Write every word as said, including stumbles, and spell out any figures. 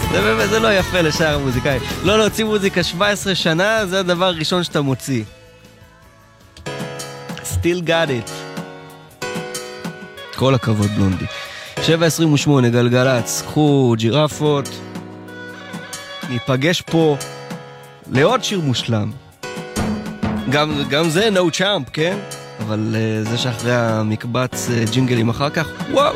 זה, זה לא יפה לשאר המוזיקאי. לא להוציא מוזיקה שבע עשרה שנה, זה הדבר הראשון שאתה מוציא. Still got it. כל הכבוד בלונדי. שבע עשרים ושמונה גלגלץ, קחו ג'ירפות. ניפגש פה לעוד שיר מושלם. גם, גם זה no champ, כן? אבל uh, זה שאחרי המקבץ uh, ג'ינגלים אחר כך, וואו!